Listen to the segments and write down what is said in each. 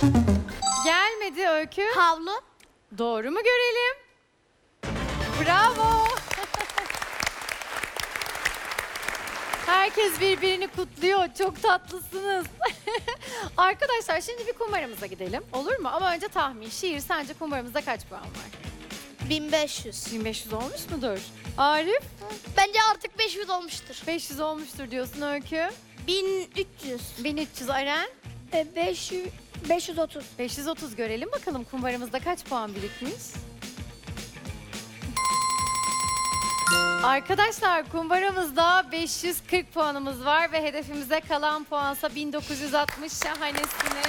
Gelmedi Öykü. Havlu. Doğru mu görelim? Bravo. Herkes birbirini kutluyor. Çok tatlısınız. Arkadaşlar şimdi bir kumbaramıza gidelim. Olur mu? Ama önce tahmin. Şiir sence kumbaramızda kaç puan var? 1500. 1500 olmuş mudur? Arif? Bence artık 500 olmuştur. 500 olmuştur diyorsun Öykü. 1300. 1300 Aren. 530. 530 görelim bakalım kumbaramızda kaç puan birikmiş? Arkadaşlar kumbaramızda 540 puanımız var ve hedefimize kalan puansa 1960. Şahanesiniz.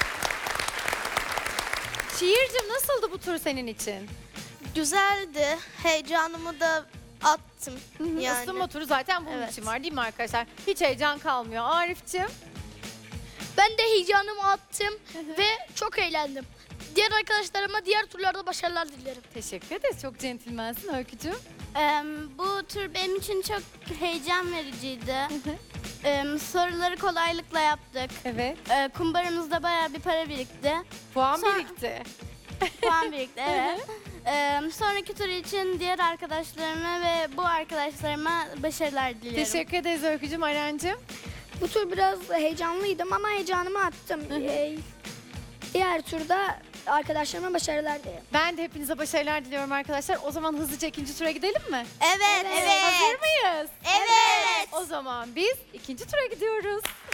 Şiircim nasıldı bu tur senin için? Güzeldi. Heyecanımı da attım. Yani. Isınma turu zaten bunun Evet. için var değil mi arkadaşlar? Hiç heyecan kalmıyor. Arif'cim? Ben de heyecanımı attım ve çok eğlendim. Diğer arkadaşlarıma diğer turlarda başarılar dilerim. Teşekkür ederiz. Çok centilmensin Öykücüğüm. Bu tur benim için çok heyecan vericiydi. Soruları kolaylıkla yaptık. Evet. Kumbaramızda bayağı bir para birikti. Puan Son- birikti. Puan birikti, evet. Sonraki tur için diğer arkadaşlarıma ve bu arkadaşlarıma başarılar diliyorum. Teşekkür ederiz Öykücüğüm. Arencim? Bu tur biraz heyecanlıydım ama heyecanımı attım. Diğer turda arkadaşlarıma başarılar dilerim. Ben de hepinize başarılar diliyorum arkadaşlar. O zaman hızlıca ikinci tura gidelim mi? Evet, Hazır mıyız? Evet. O zaman biz ikinci tura gidiyoruz.